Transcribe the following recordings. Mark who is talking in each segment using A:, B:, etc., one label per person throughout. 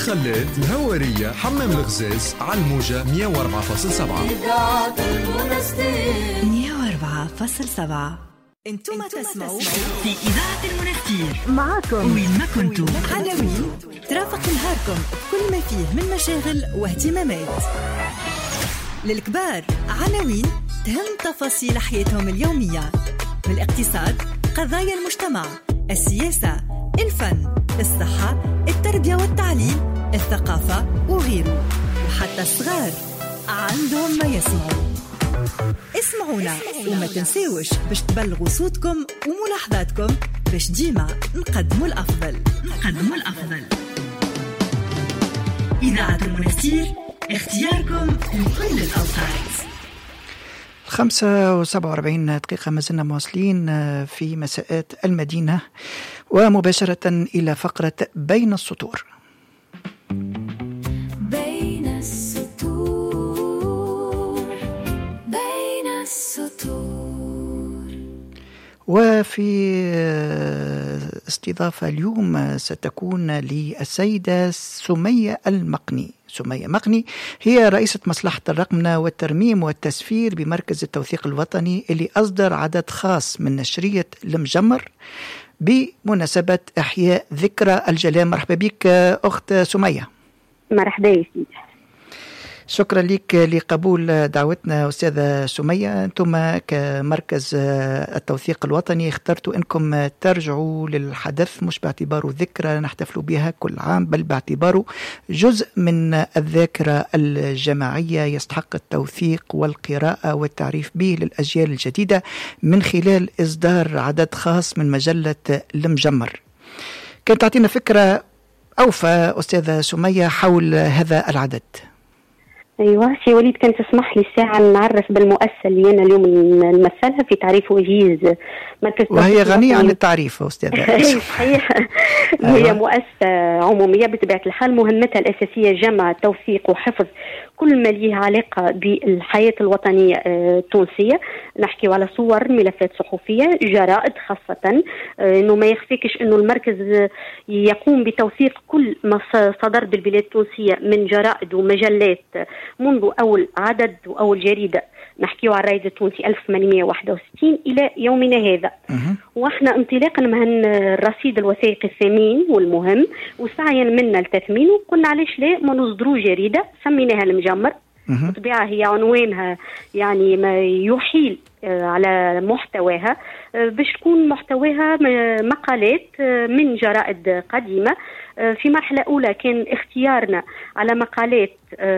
A: خلات الهوارية حمام الغزاز على الموجة 104.7.
B: إذاعة المنستير
C: 104.7. انتم تسمعوا
D: في إذاعة المنستير.
C: معكم
D: وين ما كنتم.
C: عناوين ترافق نهاركم بكل ما فيه من مشاغل واهتمامات. للكبار عناوين تهم تفاصيل حياتهم اليومية، من الاقتصاد، قضايا المجتمع، السياسة، الفن، الصحة، التربية والتعليم، الثقافة وغيره. وحتى الصغار عندهم ما يسمعوا. اسمعونا وما تنسيوش باش تبلغوا صوتكم وملاحظاتكم باش ديما نقدموا الأفضل.
D: إذاعة المنستير، اختياركم لكل الأوقات.
E: 5:47 دقيقة، ما زلنا مواصلين في مساءات المدينة ومباشرة إلى فقرة بين السطور. وفي استضافة اليوم ستكون للسيدة سمية المقني. سمية مقني هي رئيسة مصلحة الرقمنة والترميم والتسفير بمركز التوثيق الوطني اللي أصدر عدد خاص من نشرية المجمر بمناسبة إحياء ذكرى الجلاء. مرحبا بك أخت سمية.
F: مرحبا يا سيدي.
E: شكرا لك لقبول دعوتنا أستاذة سمية. أنتم كمركز التوثيق الوطني اخترتوا أنكم ترجعوا للحدث مش باعتباره ذكرى نحتفلوا بها كل عام، بل باعتباره جزء من الذاكرة الجماعية يستحق التوثيق والقراءة والتعريف به للأجيال الجديدة من خلال إصدار عدد خاص من مجلة المجمر. كانت تعطينا فكرة أوفى أستاذة سمية حول هذا العدد؟
F: ايوه سي وليد، كان تسمح لي الساعه نعرف بالمؤسسه اللي انا اليوم نمثلها في تعريف وجيز مركز،
E: وهي غنيه عن التعريف استاذه.
F: صحيح. هي مؤسسه عموميه بطبيعه الحال، مهمتها الاساسيه جمع، توثيق وحفظ كل ما ليه علاقه بالحياه الوطنيه التونسيه. نحكي على صور، ملفات صحفيه، جرائد خاصه. انه ما يخفيكش انه المركز يقوم بتوثيق كل ما صدر بالبلاد التونسيه من جرائد ومجلات منذ أول عدد وأول جريدة. نحكيه على الرائد التونسي 1861 إلى يومنا هذا. وإحنا انطلاقا من الرصيد الوثائقي الثمين والمهم وسعيا منا لتثمينه، قلنا علاش لا ما نصدروا جريدة سميناها المجمر. بطبيعة هي عنوانها يعني ما يحيل على محتواها، باش تكون محتواها مقالات من جرائد قديمة. في مرحلة أولى كان اختيارنا على مقالات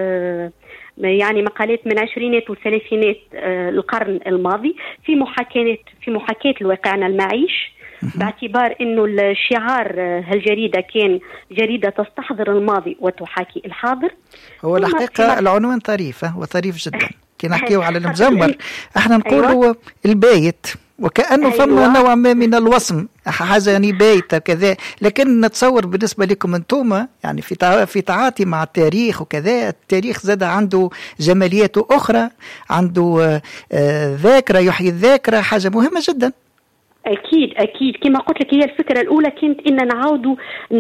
F: يعني مقالات من عشرينات وثلاثينات القرن الماضي في محاكاة لواقعنا المعيش، باعتبار انه الشعار هالجريدة كان جريدة تستحضر الماضي وتحاكي الحاضر.
E: هو الحقيقة العنوان طريفة وطريف جدا. كي نحكيه على المجمر احنا نقولوا البايت، وكأنه فما نوع ما من الوصم، حاجة يعني بايتة كذا. لكن نتصور بالنسبة لكم أنتم يعني في تعاطي مع التاريخ وكذا، التاريخ زاد عنده جماليات أخرى، عنده ذاكرة، يحيي الذاكرة، حاجة مهمة جدا.
F: أكيد كما قلت لك، هي الفكرة الأولى كانت إن نعاودوا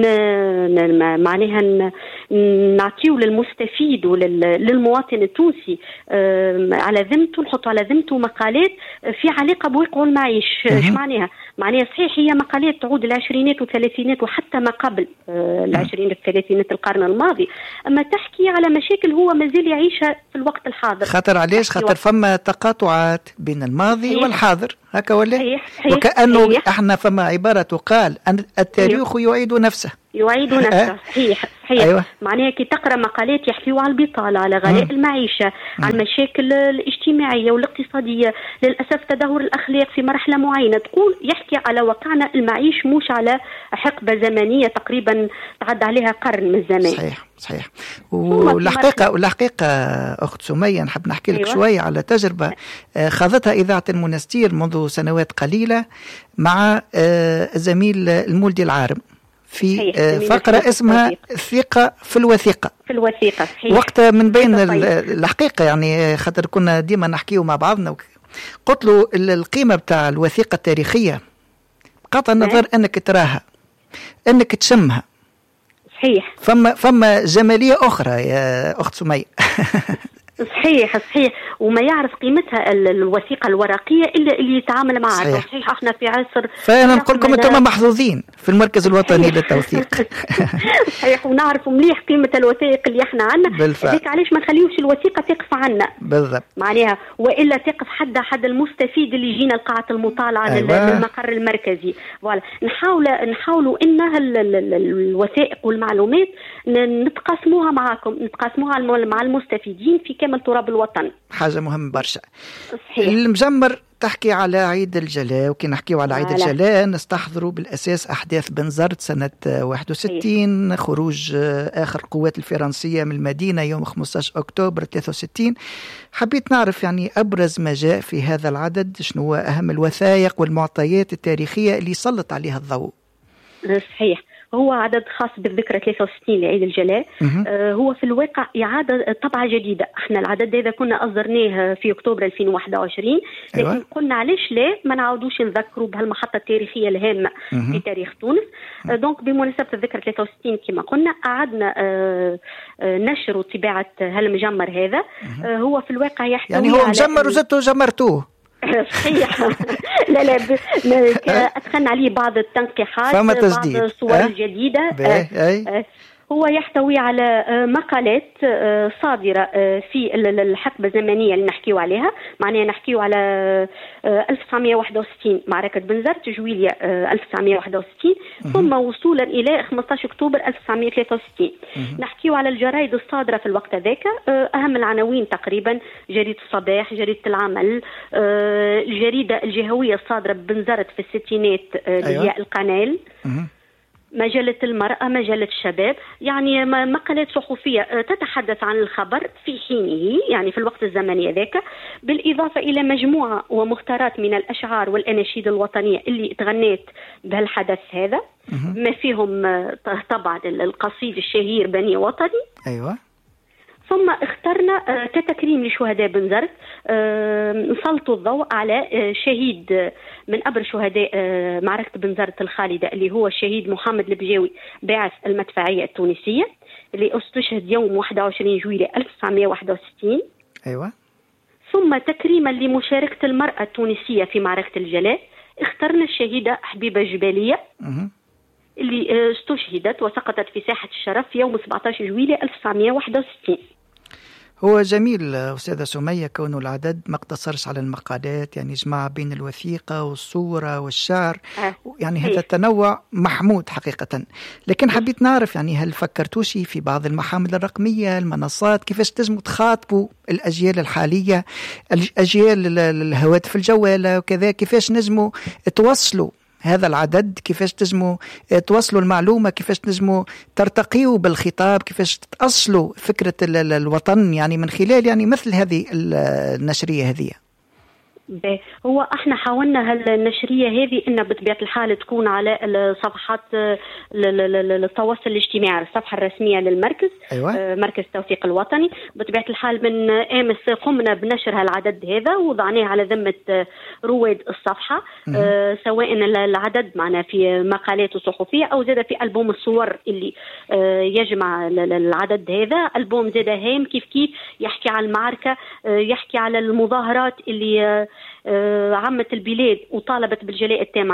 F: معناها نعطيه للمستفيد وللمواطن التونسي على ذمته، نحط على ذمته مقالات في علاقة بواقعه المعيش. ايش معناها صحيح هي مقالات تعود العشرينات والثلاثينات وحتى ما قبل العشرينات والثلاثينات القرن الماضي، أما تحكي على مشاكل هو مازال يعيشها في الوقت الحاضر.
E: خاطر علاش؟ خاطر فما تقاطعات بين الماضي والحاضر، هكا ولا؟
F: صحيح.
E: وكأنه احنا فما عبارة تقال أن التاريخ يعيد نفسه.
F: صحيح. أيوة. معناها كي تقرأ مقالات يحكيوا على البطالة، على غلاء المعيشة، على المشاكل الاجتماعية والاقتصادية، للأسف تدهور الأخلاق في مرحلة معينة، تقول يحكي على واقعنا المعيش مش على حقبة زمنية تقريبا تعدى عليها قرن من الزمان.
E: صحيح. والحقيقة أخت سمية نحب نحكي لك شوية على تجربة خاضتها إذاعة المنستير منذ سنوات قليلة مع زميل المولدي العارم في فقرة اسمها ثقة في الوثيقة. وقت من بين الحقيقة يعني خاطر كنا ديما نحكيه مع بعضنا، قلت له القيمة بتاع الوثيقة التاريخية قطع النظر أنك تراها، أنك تشمها،
F: صحيح.
E: فما جمالية أخرى يا أخت سمية.
F: صحيح وما يعرف قيمتها الوثيقة الورقية إلا اللي يتعامل معها. صحيح احنا في عصر،
E: فأنا نقول لكم أنتم محظوظين في المركز الوطني للتوثيق.
F: صحيح ونعرف مليح قيمة الوثائق اللي احنا عندنا، هذيك علاش ما نخليوش الوثيقة تقف عنا
E: بالضبط
F: معناها، وإلا تقف حد المستفيد اللي يجينا لقاعة المطالعة للمقر المركزي. فوالا نحاولوا إن الوثائق والمعلومات نتقاسموها معاكم، نتقاسموها مع المستفيدين في كامل تراب الوطن.
E: حاجة مهمة برشا.
F: صحيح.
E: المجمر تحكي على عيد الجلاء، وكي نحكيو على عيد الجلاء نستحضروا بالأساس أحداث بنزرت سنة 61، خروج آخر القوات الفرنسية من المدينة يوم 15 أكتوبر 63. حبيت نعرف يعني أبرز ما جاء في هذا العدد، شنو هو أهم الوثائق والمعطيات التاريخية اللي سلط عليها الضوء.
F: صحيح، هو عدد خاص بالذكرى 63 لعيد الجلاء. هو في الواقع إعادة طبعة جديدة. احنا العدد هذا كنا أصدرناه في أكتوبر 2021، لكن قلنا علاش لا ما نعاودوش نذكروا بهالمحطة التاريخية الهامة في تاريخ تونس. دونك بمناسبة الذكرى 63 كما قلنا أعدنا نشر وطباعة هالمجمر هذا. هو في الواقع يحتوي
E: يعني هو مجمر وزدتوا جمرتوه.
F: صحيح. لا أدخلنا عليه بعض التنقيحات، بعض الصور الجديدة. هو يحتوي على مقالات صادرة في الحقبة الزمنية اللي نحكيو عليها، معناها نحكيو على 1961 معركة بنزرت، جويلية 1961، ثم وصولا إلى 15 أكتوبر 1963. نحكيو على الجرائد الصادرة في الوقت ذاك، أهم العناوين تقريبا جريدة الصباح، جريدة العمل، الجريدة الجهوية الصادرة ببنزرت في الستينات اللي هي القنال، مجلة المرأة، مجلة الشباب، يعني مقالات صحفية تتحدث عن الخبر في حينه، يعني في الوقت الزمني ذاك، بالإضافة إلى مجموعة ومختارات من الأشعار والأناشيد الوطنية اللي تغنيت بهالحدث هذا، ما فيهم طبعا القصيد الشهير بني وطني.
E: أيوة.
F: ثم اخترنا كتكريم لشهداء بنزرت نسلطوا الضوء على شهيد من أبرز شهداء معركة بنزرت الخالدة، اللي هو الشهيد محمد البجاوي باعث المدفعية التونسية، اللي استشهد يوم 21 جويلية 1961.
E: أيوة.
F: ثم تكريما لمشاركة المرأة التونسية في معركة الجلاء اخترنا الشهيدة حبيبة جبالية اللي استشهدت وسقطت في ساحة الشرف يوم 17 جويلية 1961.
E: هو جميل أستاذة سمية كونه العدد ما اقتصرش على المقالات، يعني جمع بين الوثيقة والصورة والشعر، يعني هذا التنوع محمود حقيقة. لكن حبيت نعرف يعني هل فكرتوش في بعض المحامل الرقمية، المنصات، كيفاش تجموا تخاطبوا الأجيال الحالية، الأجيال الهواتف الجوالة وكذا، كيفاش نجموا توصلوا هذا العدد، كيفاش تنجموا توصلوا المعلومة، كيفاش تنجموا ترتقيوا بالخطاب، كيفاش تأصلوا فكرة الوطن يعني من خلال يعني مثل هذه النشرية هذه.
F: هو احنا حاولنا هالنشريه هذه ان بطبيعه الحال تكون على الصفحات التواصل الاجتماعي، الصفحه الرسميه للمركز.
E: أيوة.
F: مركز التوثيق الوطني. بطبيعه الحال من امس قمنا بنشر هالعدد هذا ووضعناه على ذمه رواد الصفحه، سواء العدد معنا في مقالات صحفيه او زاد في البوم الصور اللي يجمع العدد هذا. البوم زاد هام كيف يحكي عن المعركه، يحكي على المظاهرات اللي عامة البلاد وطالبت بالجلاء التام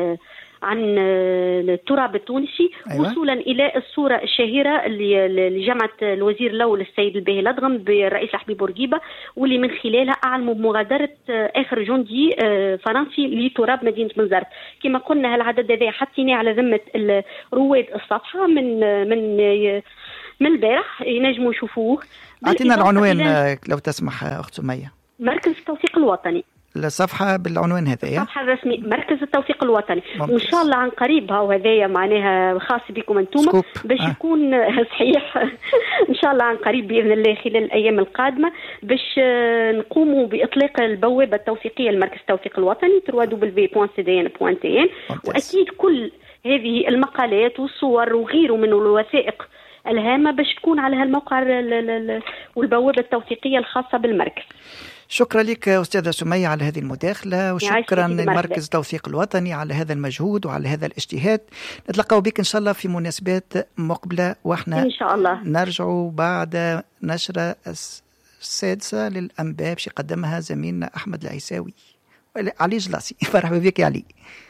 F: عن التراب التونسي. أيوة. وصولا إلى الصورة الشهيرة اللي جمعت الوزير الأول السيد الباهي الأدغم بالرئيس حبيب بورقيبة، واللي من خلالها أعلموا بمغادرة آخر جندي فرنسي لتراب مدينة بنزرت. كما قلنا هالعدد هذا حطيناه على ذمة رواد الصفحة من البارح، ينجموا يشوفوه.
E: أعطينا العنوان لو تسمح أخت سمية.
F: مركز التوثيق الوطني،
E: الصفحة بالعنوان هذا،
F: الصفحة الرسمي مركز التوثيق الوطني. وإن شاء الله عن قريب وهذايا معناها خاص بكم أنتم باش يكون صحيح إن شاء الله عن قريب بإذن الله خلال الأيام القادمة باش نقوموا بإطلاق البوابة التوثيقية لمركز التوثيق الوطني www.cdn.tn. وأكيد كل هذه المقالات والصور وغيره من الوثائق الهامة باش تكون على هالموقع والبوابة التوثيقية الخاصة بالمركز.
E: شكرا لك أستاذة سمية على هذه المداخلة، وشكرا للمركز التوثيق الوطني على هذا المجهود وعلى هذا الاجتهاد. نتلقاو بك إن شاء الله في مناسبات مقبلة، وإحنا
F: إن شاء الله
E: نرجع بعد نشرة السادسة للأنباء باش يقدمها زميلنا أحمد العيساوي علي جلاسي. مرحبا بك يا علي.